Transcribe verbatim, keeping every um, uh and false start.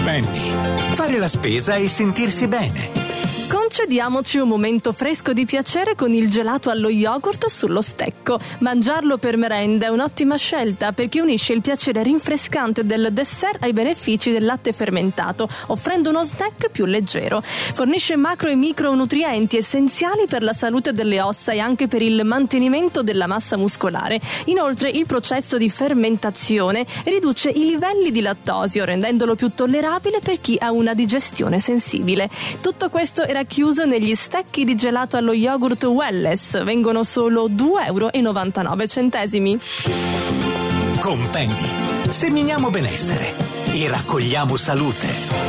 Penny. Fare la spesa e sentirsi bene. Concediamoci un momento fresco di piacere con il gelato allo yogurt sullo stecco. Mangiarlo per merenda è un'ottima scelta perché unisce il piacere rinfrescante del dessert ai benefici del latte fermentato, offrendo uno snack più leggero. Fornisce macro e micronutrienti essenziali per la salute delle ossa e anche per il mantenimento della massa muscolare. Inoltre il processo di fermentazione riduce i livelli di lattosio, rendendolo più tollerabile per chi ha una digestione sensibile. Tutto questo era chiuso negli stecchi di gelato allo yogurt Welless. Vengono solo due euro e novantanove centesimi. Con Penny seminiamo benessere e raccogliamo salute.